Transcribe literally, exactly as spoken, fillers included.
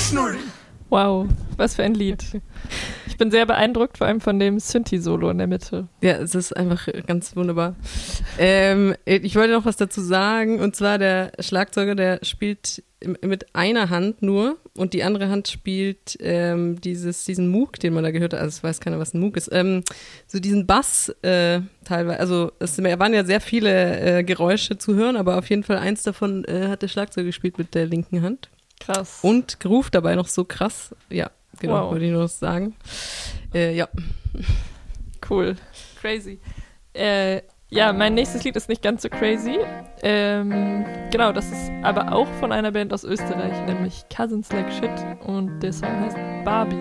Wow, was für ein Lied. Ich bin sehr beeindruckt, vor allem von dem Synthi-Solo in der Mitte. Ja, es ist einfach ganz wunderbar. Ähm, ich wollte noch was dazu sagen, und zwar der Schlagzeuger, der spielt mit einer Hand nur und die andere Hand spielt ähm, dieses, diesen Moog, den man da gehört hat, also es weiß keiner, was ein Moog ist, ähm, so diesen Bass äh, teilweise, also es waren ja sehr viele äh, Geräusche zu hören, aber auf jeden Fall eins davon äh, hat der Schlagzeuger gespielt mit der linken Hand. Krass. Und Groove dabei noch so krass, ja, genau, Wow. wollte ich nur noch sagen. Äh, ja. Cool. Crazy. Äh, ja, mein nächstes Lied ist nicht ganz so crazy. Ähm, genau, das ist aber auch von einer Band aus Österreich, nämlich Cousins Like Shit. Und der Song heißt Barbie.